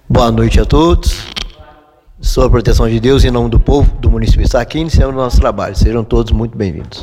Boa noite a todos. Sob a proteção de Deus, em nome do povo do município de Saquinha, iniciamos o nosso trabalho. Sejam todos muito bem-vindos.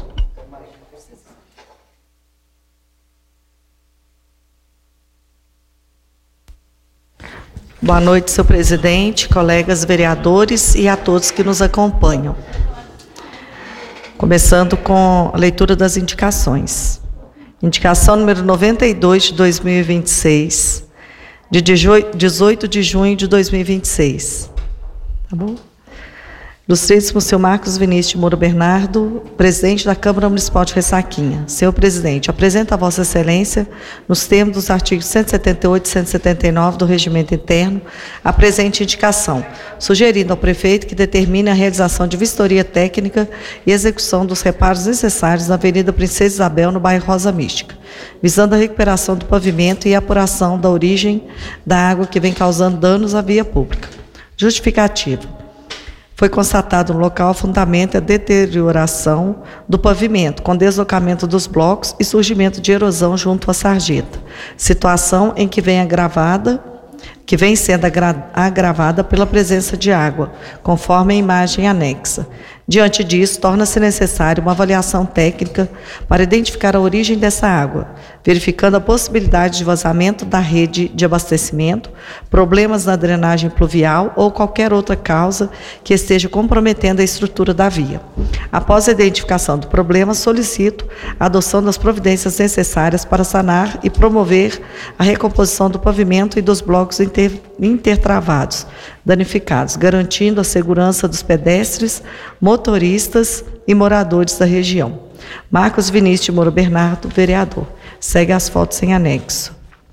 Boa noite, senhor presidente, colegas vereadores e a todos que nos acompanham. Começando com a leitura das indicações. Indicação número 92 de 2026, de 18 de junho de 2026. Tá bom? Ilustríssimo senhor Marcos Vinícius de Moro Bernardo, presidente da Câmara Municipal de Ressaquinha. Senhor presidente, apresenta a vossa excelência, nos termos dos artigos 178 e 179 do Regimento Interno, a presente indicação, sugerindo ao prefeito que determine a realização de vistoria técnica e execução dos reparos necessários na Avenida Princesa Isabel, no bairro Rosa Mística, visando a recuperação do pavimento e a apuração da origem da água que vem causando danos à via pública. Justificativa. Foi constatado no local afundamento e a deterioração do pavimento, com deslocamento dos blocos e surgimento de erosão junto à sarjeta, situação em que vem sendo agravada pela presença de água, conforme a imagem anexa. Diante disso, torna-se necessária uma avaliação técnica para identificar a origem dessa água, verificando a possibilidade de vazamento da rede de abastecimento, problemas na drenagem pluvial ou qualquer outra causa que esteja comprometendo a estrutura da via. Após a identificação do problema, solicito a adoção das providências necessárias para sanar e promover a recomposição do pavimento e dos blocos intertravados danificados, garantindo a segurança dos pedestres, motoristas e moradores da região. Marcos Vinícius de Moro Bernardo, vereador. Segue as fotos em anexo.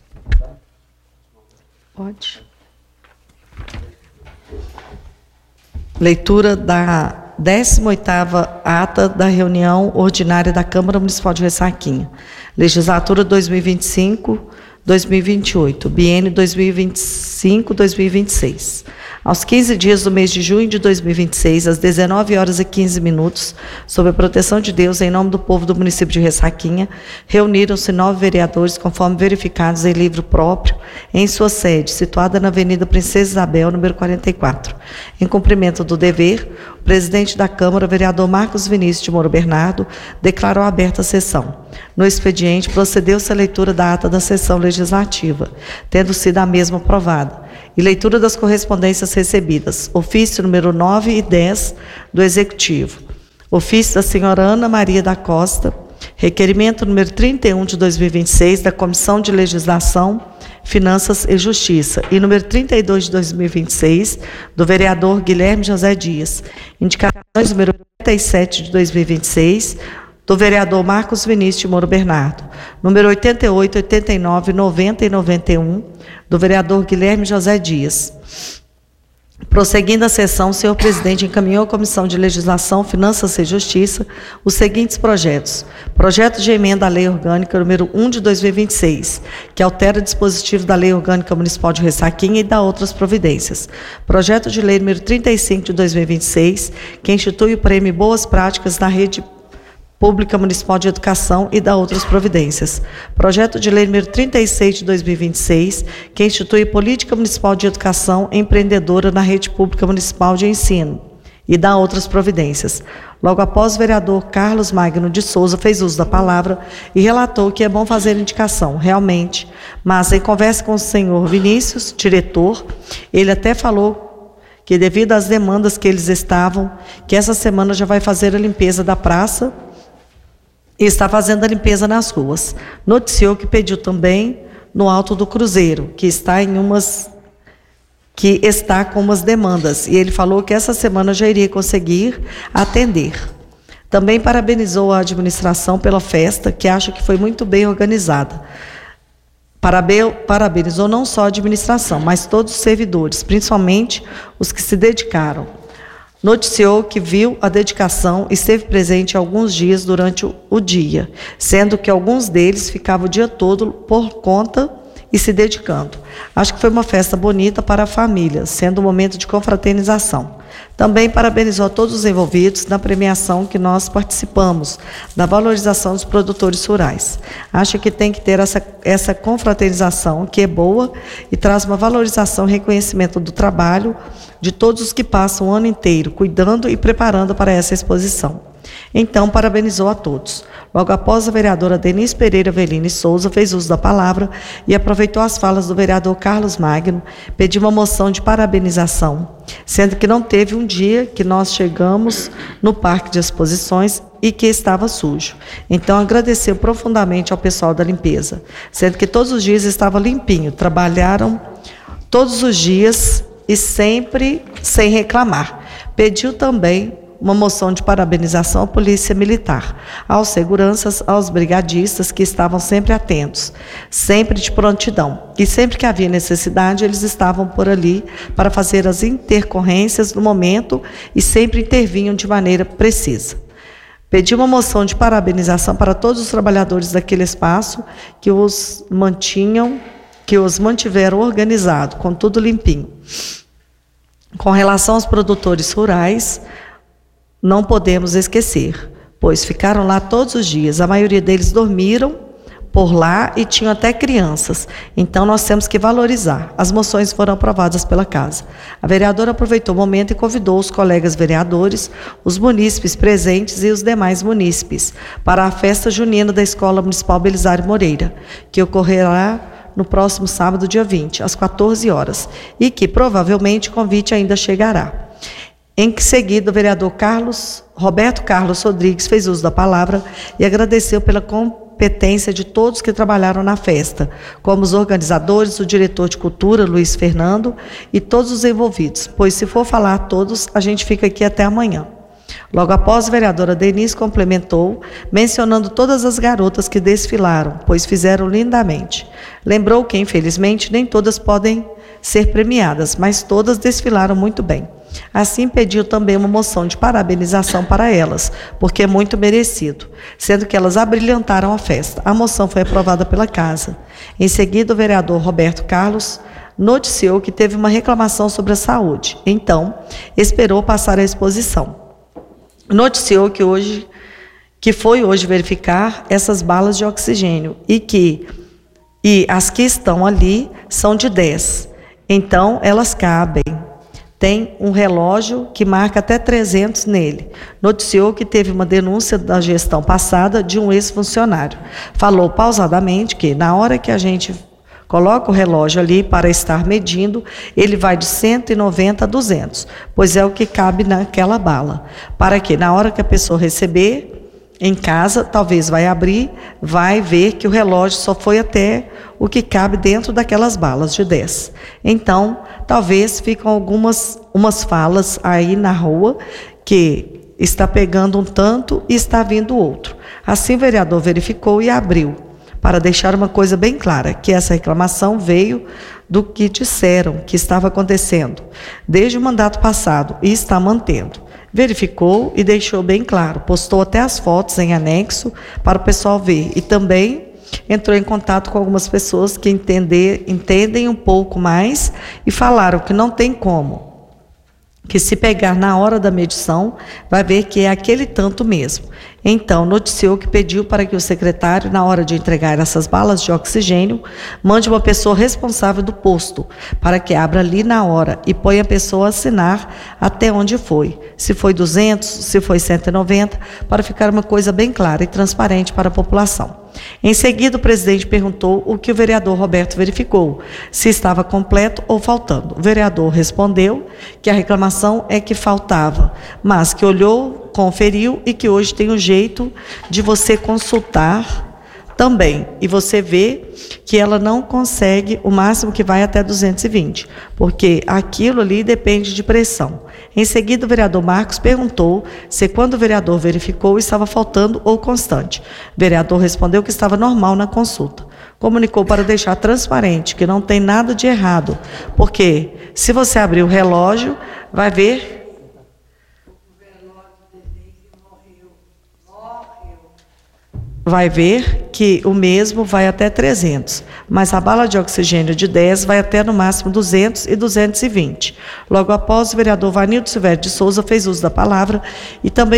Pode. Leitura da 18ª ata da reunião ordinária da Câmara Municipal de Ressaquinha. Legislatura 2025-2028, biênio 2025-2026. Aos 15 dias do mês de junho de 2026, às 19h15, sob a proteção de Deus, em nome do povo do município de Ressaquinha, reuniram-se 9 vereadores, conforme verificados em livro próprio, em sua sede, situada na Avenida Princesa Isabel, número 44. Em cumprimento do dever, o presidente da Câmara, vereador Marcos Vinícius de Moro Bernardo, declarou aberta a sessão. No expediente, procedeu-se a leitura da ata da sessão legislativa, tendo sido a mesma aprovada, e leitura das correspondências recebidas, ofício número 9 e 10 do Executivo, ofício da senhora Ana Maria da Costa, requerimento número 31 de 2026 da Comissão de Legislação, Finanças e Justiça, e número 32 de 2026 do vereador Guilherme José Dias, indicações número 37 de 2026 do vereador Marcos Vinícius de Moro Bernardo, número 88, 89, 90 e 91, do vereador Guilherme José Dias. Prosseguindo a sessão, o senhor presidente encaminhou à Comissão de Legislação, Finanças e Justiça os seguintes projetos. Projeto de emenda à Lei Orgânica número 1 de 2026, que altera o dispositivo da Lei Orgânica Municipal de Ressaquinha e dá outras providências. Projeto de Lei número 35 de 2026, que institui o prêmio Boas Práticas na Rede Pública Municipal de Educação e dá outras providências. Projeto de Lei número 36 de 2026, que institui Política Municipal de Educação Empreendedora na Rede Pública Municipal de Ensino e dá outras providências. Logo após, o vereador Carlos Magno de Souza fez uso da palavra e relatou que é bom fazer indicação, realmente, mas em conversa com o senhor Vinícius, diretor, ele até falou que devido às demandas que eles estavam, que essa semana já vai fazer a limpeza da praça e está fazendo a limpeza nas ruas. Noticiou que pediu também no Alto do Cruzeiro, que está com umas demandas, e ele falou que essa semana já iria conseguir atender. Também parabenizou a administração pela festa, que acha que foi muito bem organizada. Parabenizou não só a administração, mas todos os servidores, principalmente os que se dedicaram. Noticiou que viu a dedicação e esteve presente alguns dias durante o dia, sendo que alguns deles ficavam o dia todo por conta e se dedicando. Acho que foi uma festa bonita para a família, sendo um momento de confraternização. Também parabenizou a todos os envolvidos na premiação que nós participamos, da valorização dos produtores rurais. Acho que tem que ter essa confraternização, que é boa e traz uma valorização e reconhecimento do trabalho de todos os que passam o ano inteiro, cuidando e preparando para essa exposição. Então, parabenizou a todos. Logo após, a vereadora Denise Pereira Veline Souza fez uso da palavra e aproveitou as falas do vereador Carlos Magno, pediu uma moção de parabenização, sendo que não teve um dia que nós chegamos no parque de exposições e que estava sujo. Então, agradeceu profundamente ao pessoal da limpeza, sendo que todos os dias estava limpinho, trabalharam todos os dias e sempre sem reclamar. Pediu também uma moção de parabenização à Polícia Militar, aos seguranças, aos brigadistas que estavam sempre atentos, sempre de prontidão. E sempre que havia necessidade, eles estavam por ali para fazer as intercorrências no momento e sempre intervinham de maneira precisa. Pedi uma moção de parabenização para todos os trabalhadores daquele espaço que os mantiveram organizados, com tudo limpinho. Com relação aos produtores rurais, não podemos esquecer, pois ficaram lá todos os dias. A maioria deles dormiram por lá e tinham até crianças. Então, nós temos que valorizar. As moções foram aprovadas pela casa. A vereadora aproveitou o momento e convidou os colegas vereadores, os munícipes presentes e os demais munícipes para a festa junina da Escola Municipal Belisário Moreira, que ocorrerá no próximo sábado, dia 20, às 14 horas, e que provavelmente o convite ainda chegará. Em seguida, o vereador Roberto Carlos Rodrigues fez uso da palavra e agradeceu pela competência de todos que trabalharam na festa, como os organizadores, o diretor de cultura, Luiz Fernando, e todos os envolvidos, pois se for falar a todos, a gente fica aqui até amanhã. Logo após, a vereadora Denise complementou, mencionando todas as garotas que desfilaram, pois fizeram lindamente. Lembrou que, infelizmente, nem todas podem ser premiadas, mas todas desfilaram muito bem. Assim, pediu também uma moção de parabenização para elas, porque é muito merecido, sendo que elas abrilhantaram a festa. A moção foi aprovada pela casa. Em seguida, o vereador Roberto Carlos noticiou que teve uma reclamação sobre a saúde. Então, esperou passar a exposição. Noticiou que foi hoje verificar essas balas de oxigênio e as que estão ali são de 10. Então, elas cabem. Tem um relógio que marca até 300 nele. Noticiou que teve uma denúncia da gestão passada de um ex-funcionário. Falou pausadamente que na hora que a gente coloca o relógio ali para estar medindo, ele vai de 190 a 200, pois é o que cabe naquela bala. Para que na hora que a pessoa receber em casa, talvez vai abrir, vai ver que o relógio só foi até o que cabe dentro daquelas balas de 10. Então, talvez ficam umas falas aí na rua que está pegando um tanto e está vindo outro. Assim, o vereador verificou e abriu, para deixar uma coisa bem clara, que essa reclamação veio do que disseram que estava acontecendo desde o mandato passado e está mantendo. Verificou e deixou bem claro, postou até as fotos em anexo para o pessoal ver e também entrou em contato com algumas pessoas que entendem um pouco mais e falaram que não tem como, que se pegar na hora da medição, vai ver que é aquele tanto mesmo. Então, noticiou que pediu para que o secretário, na hora de entregar essas balas de oxigênio, mande uma pessoa responsável do posto, para que abra ali na hora e ponha a pessoa a assinar até onde foi. Se foi 200, se foi 190, para ficar uma coisa bem clara e transparente para a população. Em seguida, o presidente perguntou o que o vereador Roberto verificou, se estava completo ou faltando. O vereador respondeu que a reclamação é que faltava, mas que olhou, conferiu e que hoje tem um jeito de você consultar também. E você vê que ela não consegue, o máximo que vai até 220, porque aquilo ali depende de pressão. Em seguida, o vereador Marcos perguntou se quando o vereador verificou estava faltando ou constante. O vereador respondeu que estava normal na consulta. Comunicou para deixar transparente que não tem nada de errado, porque se você abrir o relógio, vai ver vai ver que o mesmo vai até 300, mas a bala de oxigênio de 10 vai até no máximo 200 e 220. Logo após, o vereador Vanildo Silvério de Souza fez uso da palavra e também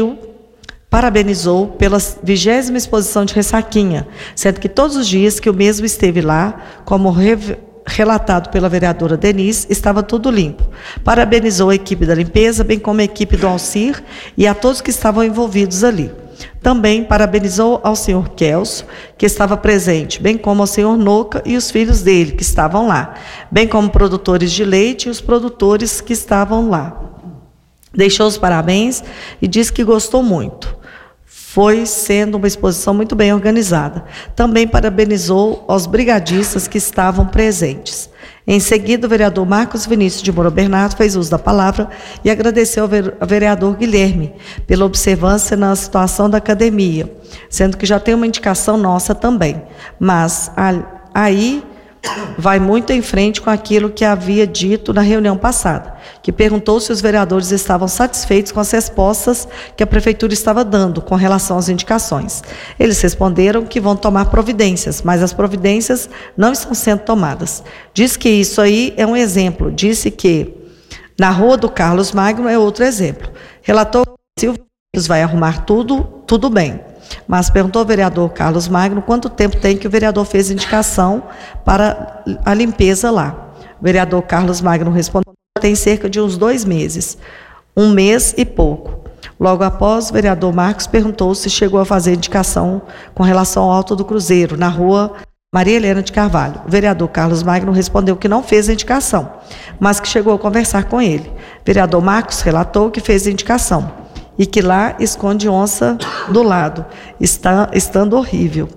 parabenizou pela 20ª exposição de Ressaquinha, sendo que todos os dias que o mesmo esteve lá, como relatado pela vereadora Denise, estava tudo limpo. Parabenizou a equipe da limpeza, bem como a equipe do Alcir e a todos que estavam envolvidos ali. Também parabenizou ao senhor Kelso, que estava presente, bem como ao senhor Noca e os filhos dele, que estavam lá, bem como produtores de leite e os produtores que estavam lá. Deixou os parabéns e disse que gostou muito. Foi sendo uma exposição muito bem organizada. Também parabenizou aos brigadistas que estavam presentes. Em seguida, o vereador Marcos Vinícius de Moura Bernardo fez uso da palavra e agradeceu ao vereador Guilherme pela observância na situação da academia, sendo que já tem uma indicação nossa também. Mas aí vai muito em frente com aquilo que havia dito na reunião passada, que perguntou se os vereadores estavam satisfeitos com as respostas que a prefeitura estava dando com relação às indicações. Eles responderam que vão tomar providências, mas as providências não estão sendo tomadas. Diz que isso aí é um exemplo. Disse que na Rua do Carlos Magno é outro exemplo. Relatou que se o vereador vai arrumar tudo bem. Mas perguntou ao vereador Carlos Magno quanto tempo tem que o vereador fez indicação para a limpeza lá. O vereador Carlos Magno respondeu que tem cerca de uns 2 meses, 1 mês e pouco. Logo após, o vereador Marcos perguntou se chegou a fazer indicação com relação ao Alto do Cruzeiro, na rua Maria Helena de Carvalho. O vereador Carlos Magno respondeu que não fez a indicação, mas que chegou a conversar com ele. O vereador Marcos relatou que fez a indicação e que lá esconde onça do lado, estando horrível.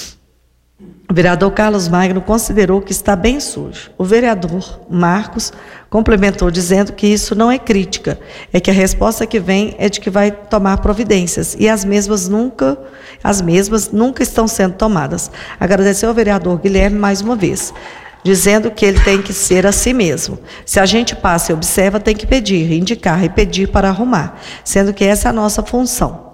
O vereador Carlos Magno considerou que está bem sujo. O vereador Marcos complementou dizendo que isso não é crítica, é que a resposta que vem é de que vai tomar providências e as mesmas nunca estão sendo tomadas. Agradeceu ao vereador Guilherme mais uma vez, dizendo que ele tem que ser assim mesmo. Se a gente passa e observa, tem que pedir, indicar e pedir para arrumar, sendo que essa é a nossa função.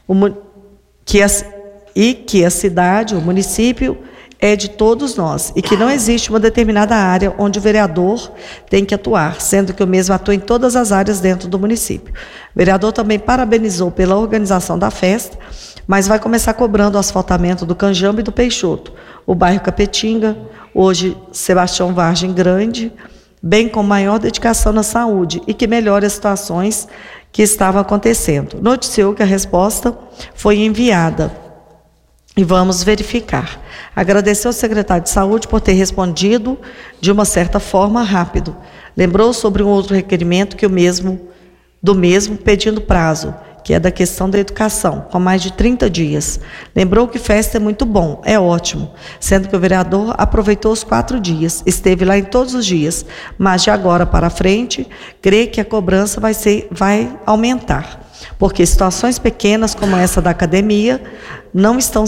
Que a cidade, o município, é de todos nós e que não existe uma determinada área onde o vereador tem que atuar, sendo que o mesmo atua em todas as áreas dentro do município. O vereador também parabenizou pela organização da festa, mas vai começar cobrando o asfaltamento do Canjambo e do Peixoto, o bairro Capetinga, hoje Sebastião Vargem Grande, bem com maior dedicação na saúde e que melhore as situações que estavam acontecendo. Noticiou que a resposta foi enviada e vamos verificar. Agradeceu ao secretário de Saúde por ter respondido de uma certa forma rápido. Lembrou sobre um outro requerimento do mesmo pedindo prazo, que é da questão da educação, com mais de 30 dias. Lembrou que festa é muito bom, é ótimo, sendo que o vereador aproveitou os 4 dias, esteve lá em todos os dias, mas de agora para frente, crê que a cobrança vai aumentar, porque situações pequenas como essa da academia não estão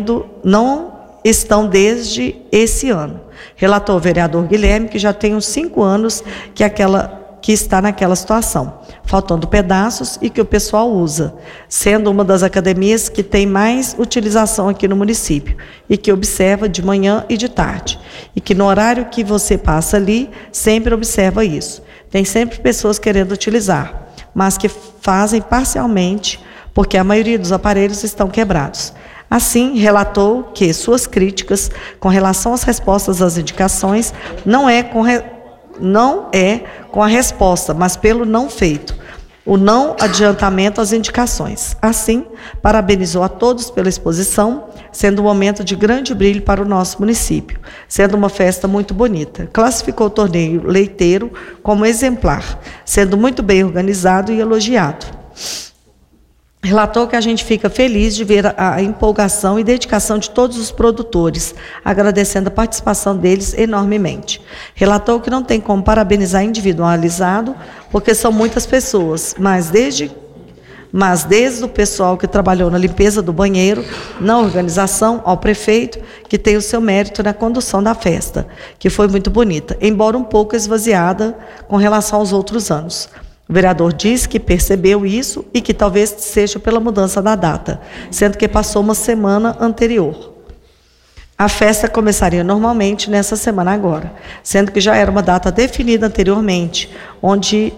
desde esse ano. Relatou o vereador Guilherme que já tem uns 5 anos que está naquela situação, faltando pedaços e que o pessoal usa, sendo uma das academias que tem mais utilização aqui no município e que observa de manhã e de tarde, e que no horário que você passa ali, sempre observa isso. Tem sempre pessoas querendo utilizar, mas que fazem parcialmente, porque a maioria dos aparelhos estão quebrados. Assim, relatou que suas críticas com relação às respostas às indicações não é com a resposta, mas pelo não feito, o não adiantamento às indicações. Assim, parabenizou a todos pela exposição, sendo um momento de grande brilho para o nosso município, sendo uma festa muito bonita. Classificou o torneio leiteiro como exemplar, sendo muito bem organizado e elogiado. Relatou que a gente fica feliz de ver a empolgação e dedicação de todos os produtores, agradecendo a participação deles enormemente. Relatou que não tem como parabenizar individualizado, porque são muitas pessoas, mas desde o pessoal que trabalhou na limpeza do banheiro, na organização, ao prefeito, que tem o seu mérito na condução da festa, que foi muito bonita, embora um pouco esvaziada com relação aos outros anos. O O vereador diz que percebeu isso e que talvez seja pela mudança da data, sendo que passou uma semana anterior. A festa começaria normalmente nessa semana agora, sendo que já era uma data definida anteriormente, onde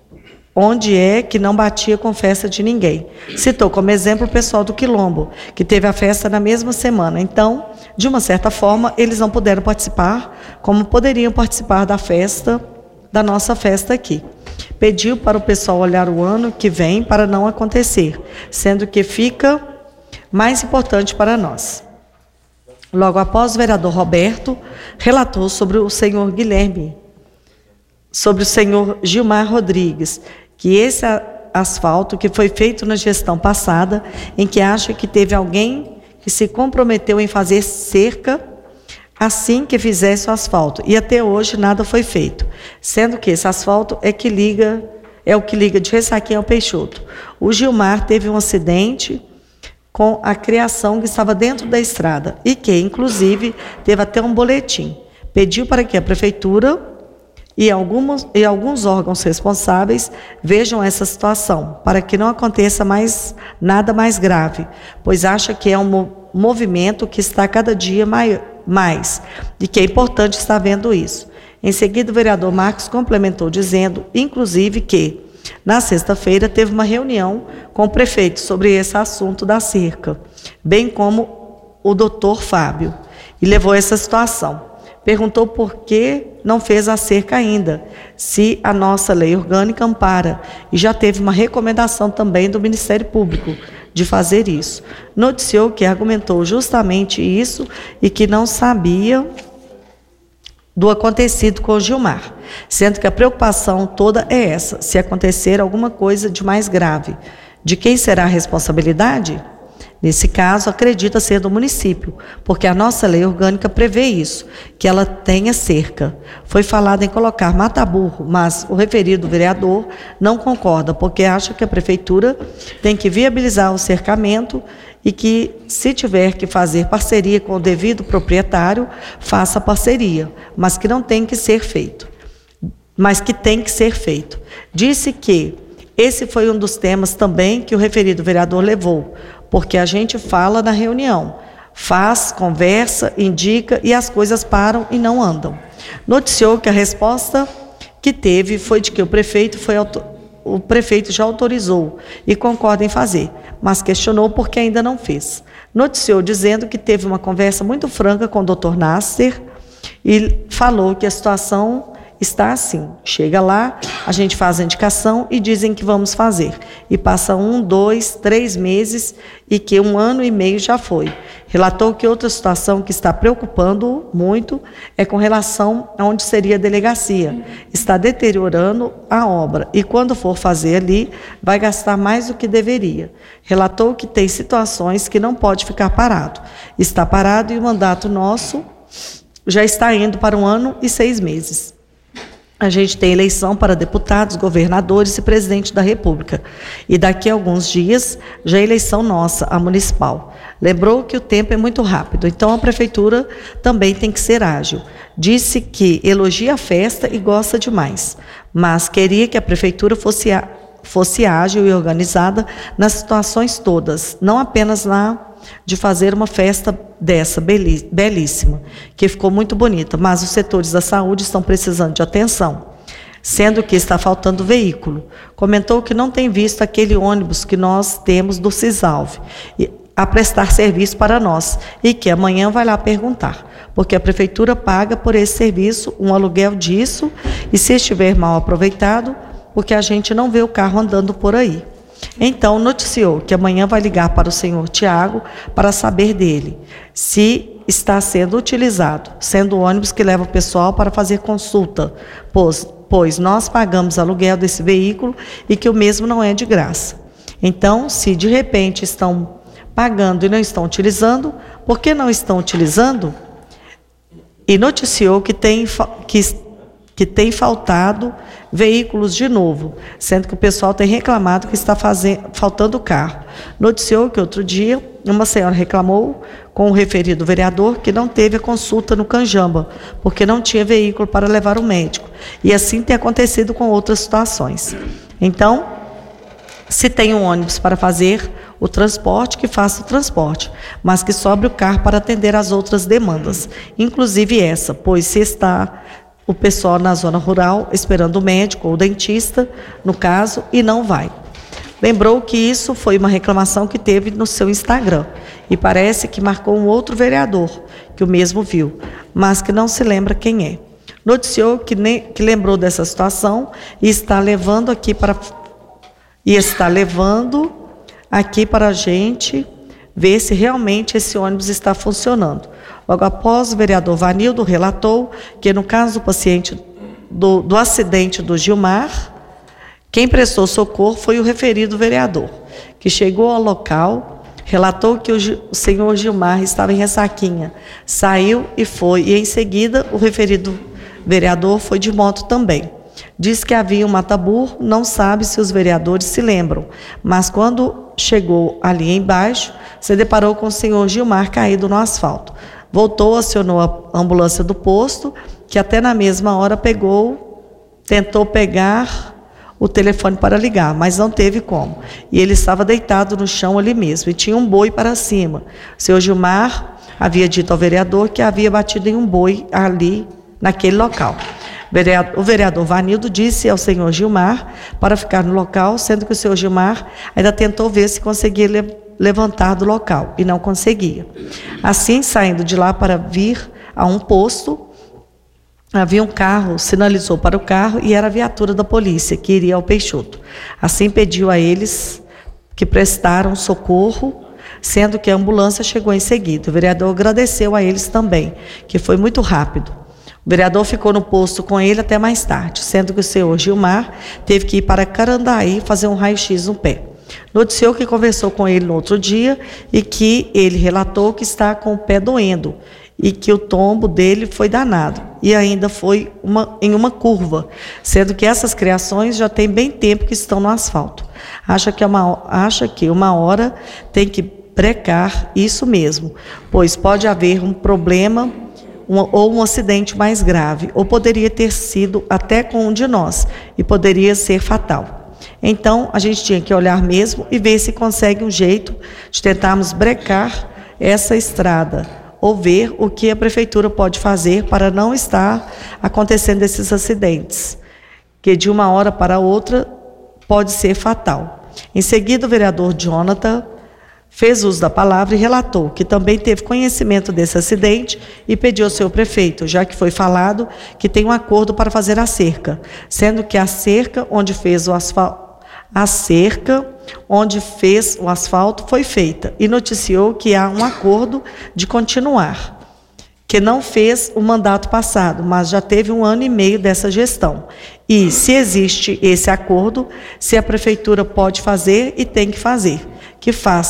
é que não batia com festa de ninguém. Citou como exemplo o pessoal do Quilombo, que teve a festa na mesma semana. Então, de uma certa forma, eles não puderam participar, como poderiam participar da nossa festa aqui. Pediu para o pessoal olhar o ano que vem para não acontecer, sendo que fica mais importante para nós. Logo após, o vereador Roberto relatou sobre o senhor Guilherme, sobre o senhor Gilmar Rodrigues, que esse asfalto que foi feito na gestão passada, em que acha que teve alguém que se comprometeu em fazer cerca assim que fizesse o asfalto, e até hoje nada foi feito, sendo que esse asfalto é o que liga de Ressaquinha ao Peixoto. O Gilmar teve um acidente com a criação que estava dentro da estrada e que, inclusive, teve até um boletim. Pediu para que a prefeitura e alguns órgãos responsáveis vejam essa situação, para que não aconteça nada mais grave, pois acha que é um movimento que está cada dia mais e que é importante estar vendo isso. Em seguida, o vereador Marcos complementou dizendo, inclusive, que na sexta-feira teve uma reunião com o prefeito sobre esse assunto da cerca, bem como o doutor Fábio, e levou essa situação. Perguntou por que não fez a cerca ainda, se a nossa lei orgânica ampara, e já teve uma recomendação também do Ministério Público de fazer isso. Noticiou que argumentou justamente isso e que não sabia do acontecido com o Gilmar, sendo que a preocupação toda é essa, se acontecer alguma coisa de mais grave. De quem será a responsabilidade? Nesse caso, acredita ser do município, porque a nossa lei orgânica prevê isso, que ela tenha cerca. Foi falado em colocar mata-burro, mas o referido vereador não concorda, porque acha que a prefeitura tem que viabilizar o cercamento e que, se tiver que fazer parceria com o devido proprietário, faça parceria, mas que não tem que ser feito. Mas que tem que ser feito. Disse que esse foi um dos temas também que o referido vereador levou, porque a gente fala na reunião, faz, conversa, indica e as coisas param e não andam. Noticiou que a resposta que teve foi de que o prefeito já autorizou e concorda em fazer, mas questionou porque ainda não fez. Noticiou dizendo que teve uma conversa muito franca com o Dr. Nasser e falou que a situação está assim, chega lá, a gente faz a indicação e dizem que vamos fazer. E passa 1, 2, 3 meses e que 1 ano e meio já foi. Relatou que outra situação que está preocupando muito é com relação a onde seria a delegacia. Está deteriorando a obra e quando for fazer ali, vai gastar mais do que deveria. Relatou que tem situações que não pode ficar parado. Está parado e o mandato nosso já está indo para 1 ano e 6 meses. A gente tem eleição para deputados, governadores e presidente da República. E daqui a alguns dias, já é eleição nossa, a municipal. Lembrou que o tempo é muito rápido, então a prefeitura também tem que ser ágil. Disse que elogia a festa e gosta demais, mas queria que a prefeitura fosse ágil e organizada nas situações todas, não apenas de fazer uma festa dessa belíssima, que ficou muito bonita, mas os setores da saúde estão precisando de atenção, sendo que está faltando veículo. Comentou que não tem visto aquele ônibus que nós temos do Cisalve a prestar serviço para nós e que amanhã vai lá perguntar, porque a prefeitura paga por esse serviço, um aluguel disso, e se estiver mal aproveitado, porque a gente não vê o carro andando por aí. Então, noticiou que amanhã vai ligar para o senhor Tiago para saber dele se está sendo utilizado, sendo o ônibus que leva o pessoal para fazer consulta, pois nós pagamos aluguel desse veículo e que o mesmo não é de graça. Então, se de repente estão pagando e não estão utilizando, por que não estão utilizando? E noticiou que tem faltado veículos de novo, sendo que o pessoal tem reclamado que está faltando carro. Noticiou que outro dia uma senhora reclamou com o referido vereador que não teve a consulta no Canjamba, porque não tinha veículo para levar o médico. E assim tem acontecido com outras situações. Então, se tem um ônibus para fazer o transporte, que faça o transporte, mas que sobre o carro para atender às outras demandas, inclusive essa, pois se está o pessoal na zona rural esperando o médico ou o dentista, no caso, e não vai. Lembrou que isso foi uma reclamação que teve no seu Instagram e parece que marcou um outro vereador que o mesmo viu, mas que não se lembra quem é. Noticiou que lembrou dessa situação e está levando aqui para a gente ver se realmente esse ônibus está funcionando. Logo após, o vereador Vanildo relatou que no caso do paciente do acidente do Gilmar, quem prestou socorro foi o referido vereador, que chegou ao local, relatou que o senhor Gilmar estava em Ressaquinha, saiu e foi, e em seguida o referido vereador foi de moto também. Diz que havia um mataburro, não sabe se os vereadores se lembram, mas quando chegou ali embaixo, se deparou com o senhor Gilmar caído no asfalto. Voltou, acionou a ambulância do posto, que até na mesma hora tentou pegar o telefone para ligar, mas não teve como. E ele estava deitado no chão ali mesmo, e tinha um boi para cima. O senhor Gilmar havia dito ao vereador que havia batido em um boi ali, naquele local. O vereador Vanildo disse ao senhor Gilmar para ficar no local, sendo que o senhor Gilmar ainda tentou ver se conseguia levantar do local, e não conseguia. Assim, saindo de lá para vir a um posto, havia um carro, sinalizou para o carro e era a viatura da polícia que iria ao Peixoto. Assim pediu a eles que prestaram socorro, sendo que a ambulância chegou em seguida. O vereador agradeceu a eles também, que foi muito rápido. O vereador ficou no posto com ele até mais tarde, sendo que o senhor Gilmar teve que ir para Carandaí fazer um raio-x no pé. Noticiou que conversou com ele no outro dia e que ele relatou que está com o pé doendo e que o tombo dele foi danado e ainda foi em uma curva, sendo que essas criações já tem bem tempo que estão no asfalto. Acha que uma hora tem que brecar isso mesmo, pois pode haver um problema ou um acidente mais grave, ou poderia ter sido até com um de nós e poderia ser fatal. Então, a gente tinha que olhar mesmo e ver se consegue um jeito de tentarmos brecar essa estrada, ou ver o que a prefeitura pode fazer para não estar acontecendo esses acidentes, que de uma hora para outra pode ser fatal. Em seguida, o vereador Jonathan fez uso da palavra e relatou que também teve conhecimento desse acidente e pediu ao seu prefeito, já que foi falado que tem um acordo para fazer a cerca, sendo que a cerca onde fez o asfalto foi feita, e noticiou que há um acordo de continuar, que não fez o mandato passado, mas já teve 1 ano e meio dessa gestão. E se existe esse acordo, se a prefeitura pode fazer e tem que fazer, que faça